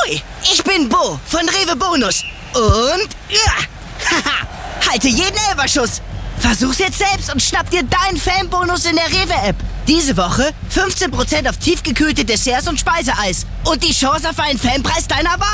Ahoi, ich bin Bo von Rewe Bonus. Und haha, halte jeden Elferschuss. Versuch's jetzt selbst und schnapp dir deinen Fanbonus in der Rewe-App. Diese Woche 15% auf tiefgekühlte Desserts und Speiseeis. Und die Chance auf einen Fanpreis deiner Wahl.